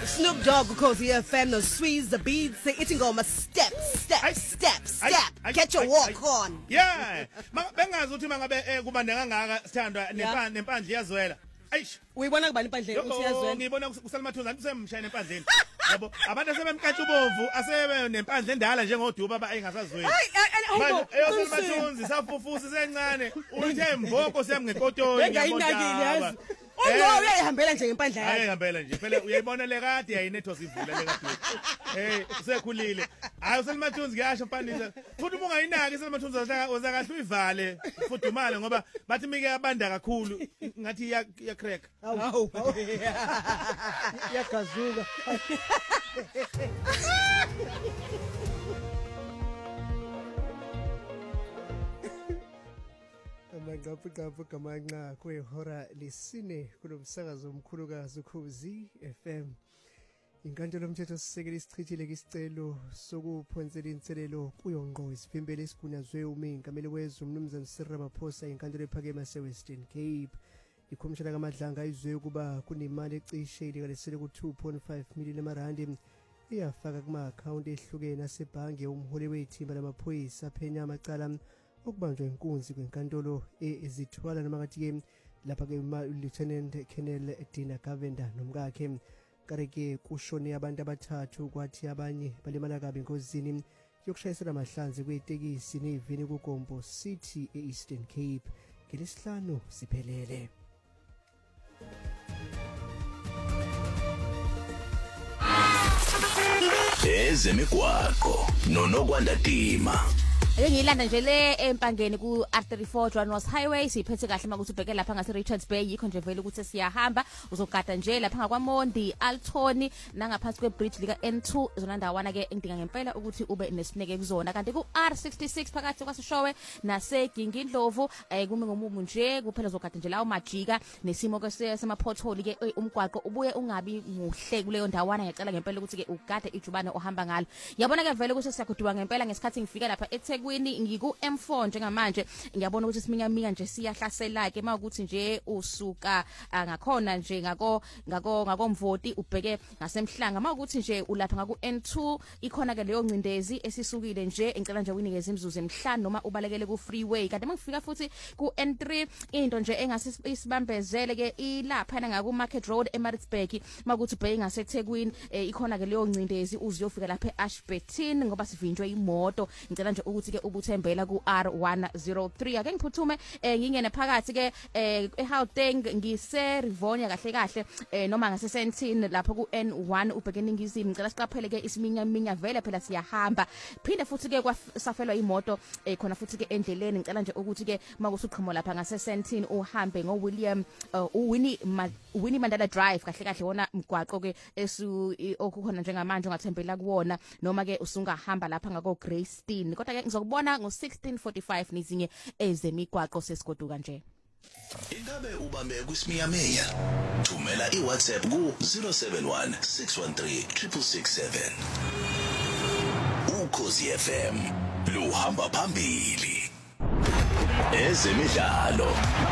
Snoop Dogg Ukhozi FM no Squeeze the beats ithi ngoma step get your walk on. Yeah bengazi ukuthi mangabe kubande kangaka sithandwa nempandla yazwela. Ayish uyibona kubani impandle uthi yazwela. Ngibona uSalimathunza usemshaya empandleni. Yabo abantu asebemkatsha ubomvu asebe nempandla endala njengoduba abayingasazweli. Manje eyoSalimathunza safufusa sencane uthe mvoko siyamngekotoni yabona. Ulo uyayihambela nje ngempandla yakhe. Ayihambela nje phela uyayibona le kade yayinetho sivula le kade. Usekhulile. Hayi uSalimathunza kuyasho mfana. Futhi uma ungayinaki uSalimathunza uzakahle uyivale ufudumale ngoba bathi mike yabanda kakhulu ngathi iya crack. Hawu. Yagazuka. Amangaphu kamanqa kwehora lesine kulomsakazo omkhulukazi Ukhozi FM. Inkantolo yomthetho sisekela isichithile isicelo sokuphonsela inselelo kuyongqo isivimbele esigunyazwe umengameli wezwe umnumzane Cyril Ramaphosa inkantolo ephakeme yaseWestern Cape. Ikhomishana kaMadlanga izwe kuba kunemali ecishe ilinganiselwe ku2.5 million emarandi iyafaka kuma account ehlukene asebhange umholi wethimba lamaphoyisa phenya amacala ukubanjwa inkunzi kwenkantolo ezithwala namathi ke lapha ke Lieutenant Colonel Dina Gavenda nomkakhe kareke kushone abantu abathathu kwathi abanye balimala kabi engozini yokushayisela amahlanzi kwetekisi nevini kuGombo City eEastern Cape ngelesihlanu siphelele. Ezemigwaqo nonokwanda Dima. Ngiyilanda nje le empangeni ku R34 Johannes Highway siphethe kahle makuthi ubheke lapha ngase Richards Bay yikho nje vele ukuthi siyahamba uzogada nje lapha ngakwaMondi Alton nangaphansi kwebridge lika N2 zona ndawana ke engidinga ngempela ukuthi ube nesineke kuzona kanti ku R66 phakathi kwaSishowe naseGingindlovu kume ngomumu nje kuphela uzogada nje lawo majika nesimo ke semapotholi ke umgwaqo ubuye ungabi muhle kuleyo ndawana ngiyacela ngempela ukuthi ke ugade ijubane ohamba ngalo yabona ke vele ukuthi siyakuduwa ngempela ngesikhathi ngifika lapha eThekwini ngiku M4 njengamanje ngiyabona ukuthi siminyaminya nje siyahlasela ke makuthi nje usuka ngakhona nje ngakomvoti ubheke ngasemhlanga makuthi nje ulapha ngaku N2 ikhona ke leyo ncindezi esisukile nje engicela nje uyinikeze imizuzu emihlanu noma ubalekele ku freeway kanti mangifika futhi ku N3 into nje engasibambezele ke ilapha ngaku Market Road eMaritzburg makuthi ubheke ngaseThekwini ikhona ke leyo ncindezi uziyofika lapha eAshburton ngoba sivinjwe imoto ngicela nje ukuthi ke ubuthembela ku R103 ake ngiphuthume ngingene phakathi ke eHauteng ngise Rivonia kahle noma ngase Sentini lapho ku N1 ubheke ningizimi ngicela siqaphele ke isiminyaminya vele phela siyahamba phinde futhi ke kwasafelwa imoto khona futhi ke endleleni ngicela nje ukuthi ke makusuqhimo lapha ngase Sentini uhambe ngo Winnie Mandela Drive kahle wona mgwaqo ke okukhona njengamanje ungathembela kuwona noma ke usungahamba lapha ngako Greystone kodwa ke ngizokubona ngo16:45 nezinye ezemigwaqo sesigoduka nje. Ingabe ubambe kusimiyameya thumela iWhatsApp ku 071 613 667 Ukhozi FM luhamba phambili ezemidlalo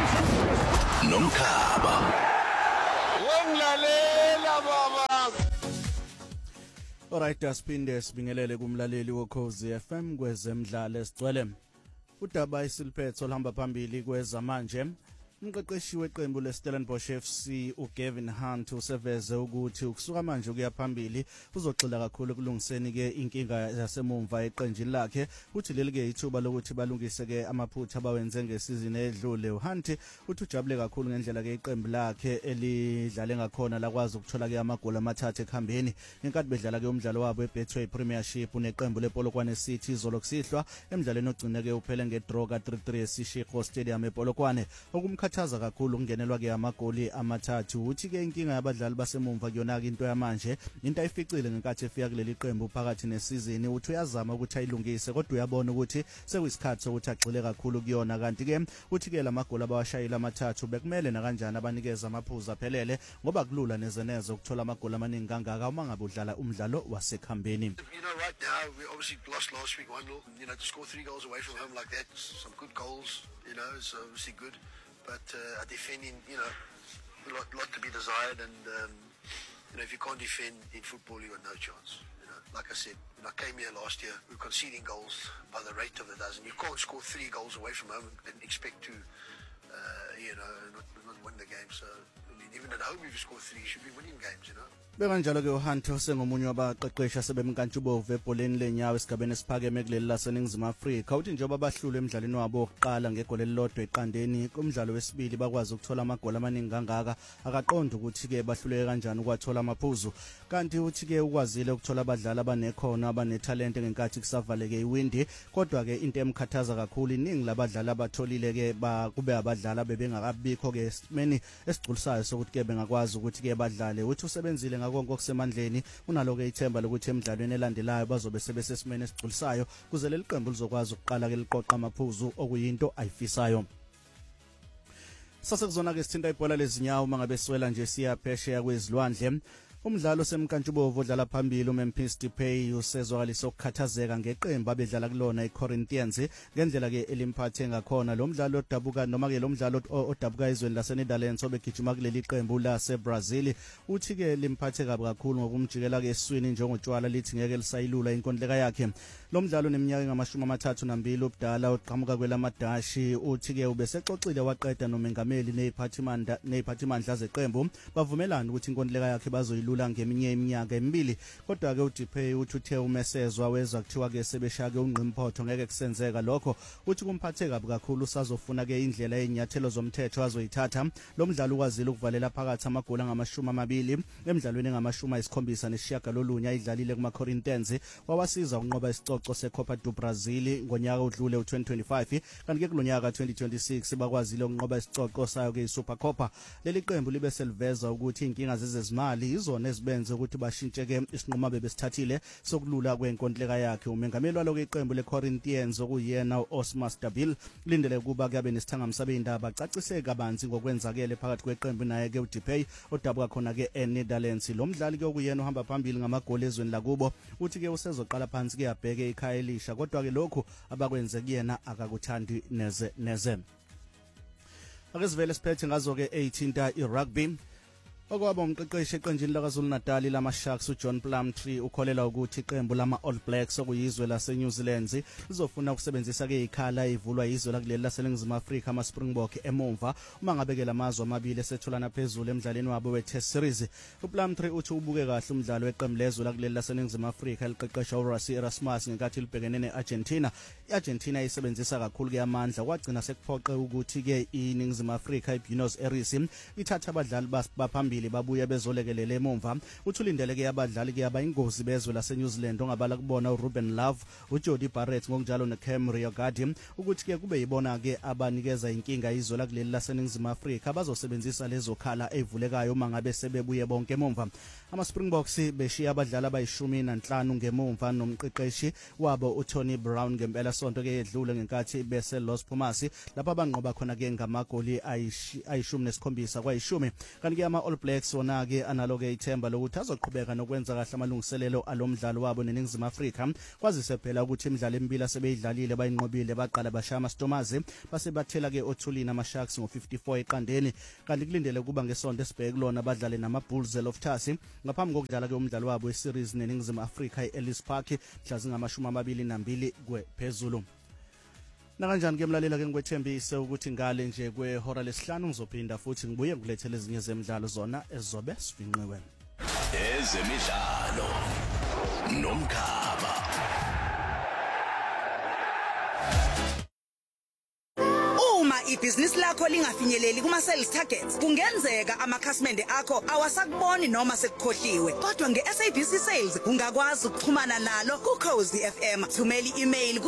nomkhaba wemlalela baba. Alright asphinde sibingelele kumlaleli woKhozi FM kwezemidlalo esigcwele udaba isiliphetho olhamba phambili kwezamanje umqeqeshi weqembu leStellenbosch FC uGavin Hunt useveze ukuthi ukusuka manje ukuya phambili uzogxila kakhulu kulungiseni ke inkinga yasemumva eqenjini lakhe uthi leli ke ithuba lokuthi balungise ke amaphutha abawenze ngesizini edlule uHunt uthi ujabule kakhulu ngendlela ke iqembu lakhe elidlale ngakhona lakwazi ukuthola ke amagoli amathathu ekhambeni enkathi bedlala ke umdlalo wabo eBetway Premiership neqembu lePolokwane City izolo kusihlwa emidlalweni ogcine ke uphele ngedraw ka3-3 eShikho Stadium ePolokwane khathaza kakhulu ungenelwa ke amagoli amathathu uthi ke inkinga yabadlali basemumva kuyona ke into yamanje into ayificile ngenkathi efika kuleli qembu phakathi nesizini uthi uyazama ukuthi ayilungise kodwa uyabona ukuthi sekuyisikhathi sokuthi agxile kakhulu kuyona kanti ke uthi ke lamagoli abawashayila amathathu bekumele na kanjani abanikeza amaphuzu aphelele ngoba kulula nezeneze ukuthola amagoli amaningi kangaka uma ngabe udlala umdlalo wasekhambeni. You know, right now we obviously lost last week 1-0. You know, to score 3 goals away from home like that, some good goals, you know, it's obviously good. But defending, you know, a lot to be desired, and you know, if you can't defend in football, you got no chance. You know, like I said, when I came here last year, we were conceding goals by the rate of a dozen. You can't score 3 goals away from home and expect to, not win the game. So, I mean, even at home, if you score 3, you should be winning games, you know. Bekanjalo ke uHanto sengomunye wabaqeqesha sebemkantshubovu ebholeni lenyawo esigabeni esiphakeme kuleli laseNingizimu Afrika. Uthi njengoba bahlule emidlalweni wabo wokuqala ngegoli elilodwa eqandeni, kumdlalo wesibili bakwazi ukuthola amagoli amaningi kangaka, akaqonda ukuthi ke bahluleke kanjani ukwathola amaphuzu. Kanti uthi ke ukwazile ukuthola abadlali abanekhono abanetalente ngenkathi kusavaleke iwindi, kodwa ke into emkhathaza kakhulu iningi labadlali abatholile ke kube abadlali bebengakabikho ke esimeni esigculisayo sokuthi ke bengakwazi ukuthi ke badlale. Uthi usebenzile konke okusemandleni, unalo ke ithemba lokuthi emidlalweni elandelayo bazobe sebesesimene esigculisayo kuze leli qembu lizokwazi ukuqala ke liqoqa amaphuzu okuyinto ayifisayo. Sasekuzona ke sithinta ibhola lezinyawo mangabe siwela nje siya phesheya kwezilwandle. Umdlalo semkantshubovu odlala phambili uMemphis Depay usezwakalisa ukukhathazeka ngeqembu abedlala kulona iCorinthians ngendlela ke elimphathe ngakhona. Lo mdlalo odabuka noma ke lo mdlalo odabuka izweni laseNetherlands obegijima kuleli qembu laseBrazil uthi ke limphathe kabi kakhulu ngokumjikela ke eswini njengotshwala lithi ngeke lisayilula inkondleka yakhe. Lo mdlalo neminyaka engama32 ubudala oqhamuka kwelaMadashi uthi ke ubesexoxile waqeda nomengameli neziphathimandla zeqembu bavumelana ukuthi inkondleka yakhe bazoyilula ngeminye iminyaka emibili. Kodwa ke uDepay uthi uthe umesezwa weza kuthiwa ke sebeshake ungqimphotho ngeke kusenzeka lokho. Uthi kumphathe kabi kakhulu usazofuna ke indlela yenyathelo zomthetho azoyithatha. Lo mdlalo ukwazile ukuvalela phakathi amagoli angama20 emidlalweni engama79 ayidlalile kumaCorinthians wawasiza ukunqoba isicoco seCopa do Brasil ngonyaka odlule u2025. Kanti ke kulonyaka 2026 bakwazile ukunqoba isicoco sayo ke iSupercopa. Leli qembu libe seliveza ukuthi inkinga zezezimali izona ezibenze ukuthi bashintshe ke isinquma bebesithathile sokulula kwenkontileka yakhe. Umengameli walo ke iqembu leCorinthians okuyena uOsmar Stabil lindele kuba ke benesithanga msabendaba acacise kabanzi ngokwenzakele phakathi kweqembu naye ke uDepay odabuka khona ke eNetherlands. Lo mdlali ke okuyena uhamba phambili ngamagoli ezweni lakubo uthi ke usezoqala phansi ke abheke ikhaya elisha, kodwa ke lokhu abakwenze kuyena akakuthandi neze. Akezivele siphethe ngazo ke 18 irugby. Okwaba umqeqeshi eqenjini laKwaZulu Natal lama-Sharks uJohn Plumtree ukholela ukuthi iqembu lama-All Blacks okuyizwe laseNew Zealand lizofuna ukusebenzisa ke ikhala ivulwa yizwe lakuleli laseNingizimu Afrika ama-Springbok emumva uma ngabe ke lamazwe amabili esetholana phezulu emidlalweni wabo we-Test Series. uPlumtree uthi ubuke kahle umdlalo weqembu lezwe lakuleli laseNingizimu Afrika eliqeqesha uRassie Erasmus ngenkathi libhekene ne-Argentina. I-Argentina isebenzisa kakhulu ke amandla kwagcina sekuphoqe ukuthi ke iNingizimu Afrika iBuenos Aires ithatha abadlali baphambili babuye bezolekelela emumva. Uthulindele ke abadlali ke abayingozi bezwe laseNew Zealand ongabala kubona uRuben Love, uJody Barrett ngokunjalo neCam Riogadi ukuthi ke kube yibona ke abanikeza inkinga izwe lakuleli laseNingizimu Afrika bazosebenzisa lezo khala evulekayo uma ngabe sebebuye bonke emumva. Ama-Springboks beshiya abadlali abayi15 ngemumva nomqeqeshi wabo uTony Brown ngempela sonto ke edlule ngenkathi bese Los Pumas lapha banqoba khona ke ngamagoli ayi17 kwa10. Kanti ke ama-All Blacks wona ke analo ke ithemba lokuthi azoqhubeka nokwenza kahle amalungiselelo alomdlalo wabo neNingizimu Afrika. Kwazise phela ukuthi imidlalo emibili asebeyidlalile bayinqobile baqala bashaya amaStomazi base bathela ke othulini ama-Sharks ngo54 eqandeni. Kanti kulindele kuba ngesonto esibheke kulona badlale nama-Bulls eLoftus ngaphambi kokudlala ke umdlalo wabo weseries neNingizimu Afrika eEllis Park mhla zingama22 kwephezulu. Nakanjani ke mlalela ke ngikwethembise ukuthi ngale nje kwehora lesihlanu ngizophinda futhi ngibuye ngilethele ezinye zemidlalo zona ezizobe sivinqiwe. Ezemidlalo nomkhaba. Ibhizinisi lakho lingafinyeleli kuma-sales targets kungenzeka amakhasimende akho awasakuboni noma sekukhohliwe, kodwa nge-SABC Sales ungakwazi ukuxhumana nalo kuCozi FM. Thumela i-email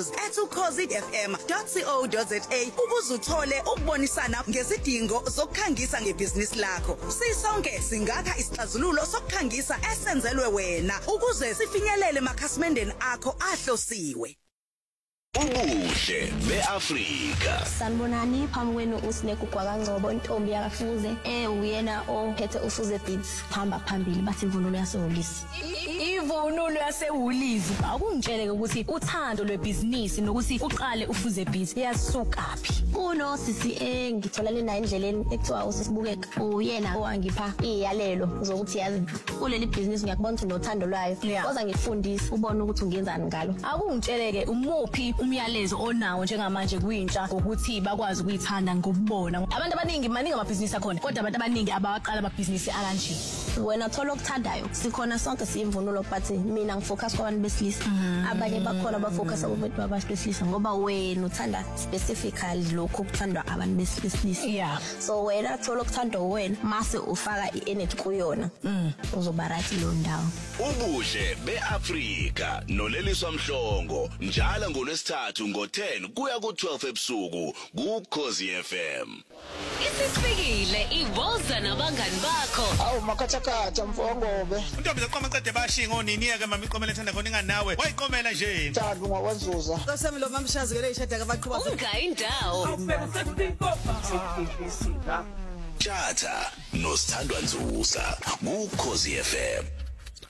kusales@ucozifm.co.za ukuze uthole ukubonisana ngezidingo zokukhangisa ngebhizinisi lakho. Sisonke singakha isixazululo sokukhangisa esenzelwe wena ukuze sifinyelele emakhasimendeni akho ahlosiwe. Ubuhle beAfrika. Sanibonani, phambi kwenu uSnake uGwakangcobo, intombi yakaFuze uyena ophethe uFuze Beats. Hamba phambili bathi imvunulo yasehholisi. Ivunulo yasehholisi akungitsheleke ukuthi uthando lwebhizinisi nokuthi uqale uFuze Beats yasukaphi. kuno sisi ngithola lena endleleni ekuthiwa usisibukeka uyena owangipha iyalelo zokuthi yazi kuleli business ngiyakubona ukuthi nothando lwayo koza ngifundisa ubone ukuthi ungenzani ngalo akungitsheleke umuphi umyalezo onawo njengamanje kwintsha ukuthi bakwazi ukuyithanda ngokubona abantu abaningi maningi amabhizinisi akhona kodwa abantu abaningi abaqala amabhizinisi akanje wena thola okuthandayo sikhona sonke siyimvunulo but mina ngifocus kwabantu besilisa abanye bakhona bafocus kubantu abesilisa ngoba wena uthanda specifically lokho okuthandwa abantu besilisa so wena thola okuthandwa wena mase ufaka i-energy kuyona uzoba right lo ndawo Ubuhle beAfrika noleliswa Mhlongo njalo ngolwesithathu ngo10 kuya ku12 ebusuku kuKhosi FM. Isifikile iwoza nabangani bakho. Awu makhathakhatha mfowongobe. Untombi zaqoma qede bashinga onini ke mama iqomela ethanda khona ingani nawe. Wayiqomela nje. Thanda ngakwenzuza. Qasemi lo mamshazi ke leyishada kabaqhuba. Ungayindawo. Tjata noSithandwa Nzusa kuKhosi FM.